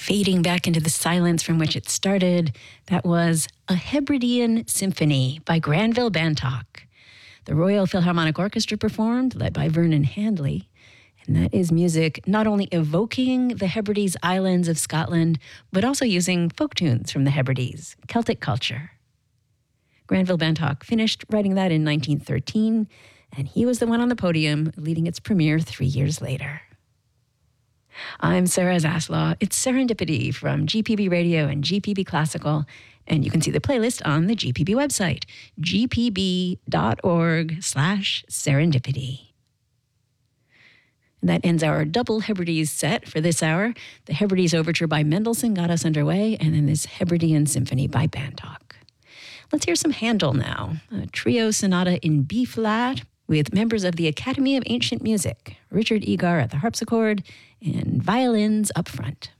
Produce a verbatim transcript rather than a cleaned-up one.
fading back into the silence from which it started. That was A Hebridean Symphony by Granville Bantock. The Royal Philharmonic Orchestra performed, led by Vernon Handley. And that is music not only evoking the Hebrides Islands of Scotland, but also using folk tunes from the Hebrides, Celtic culture. Granville Bantock finished writing that in nineteen thirteen, and he was the one on the podium leading its premiere three years later. I'm Sarah Zaslaw. It's Serendipity from G P B Radio and G P B Classical, and you can see the playlist on the G P B website, g p b dot org slash serendipity. And that ends our double Hebrides set for this hour. The Hebrides Overture by Mendelssohn got us underway, and then this Hebridean Symphony by Bantock. Let's hear some Handel now, a trio sonata in B-flat with members of the Academy of Ancient Music, Richard Egar at the harpsichord and violins up front.